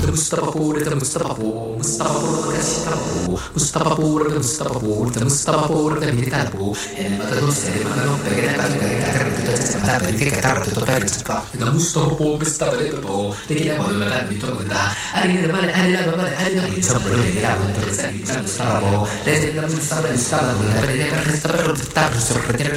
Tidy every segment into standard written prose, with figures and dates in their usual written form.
Mustafa Pur, Mustafa Pur, Mustafa Pur, Mustafa Pur, Mustafa Pur, Mustafa Pur, militare Pur, e ne vado se ne vado perché ne vado perché catarro tutto per il spazio. Da Mustafa Pur, Mustafa Pur, te che ne voglio mettere di tutto da arriva male, arriva male, arriva male, insomma, non è grave, non è sempre Mustafa Pur, le la Mustafa di stare per stare per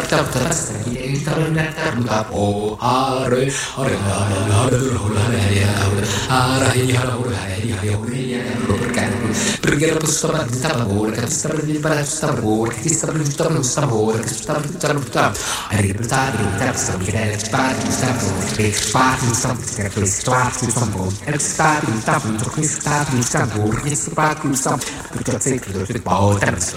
perché la stava di lavoro che stava di fare lavoro che stava di lavoro che stava di lavoro a riportare il terzo che era spazio spazio spazio spazio e stare in tappo che stava di lavoro che spazio perché sei credo che poi terzo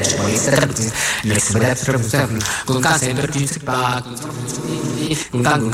con casa